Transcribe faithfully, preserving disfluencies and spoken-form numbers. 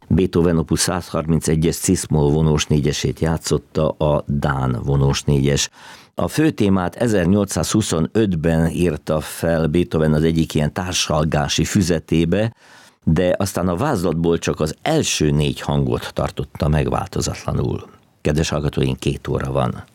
Beethoven opus száz harmincegyes cisz-moll vonós négyesét játszotta a dán vonós négyes. A főtémát ezernyolcszázhuszonötben írta fel Beethoven az egyik ilyen társalgási füzetébe, de aztán a vázlatból csak az első négy hangot tartotta meg változatlanul. Kedves hallgatóink, két óra van.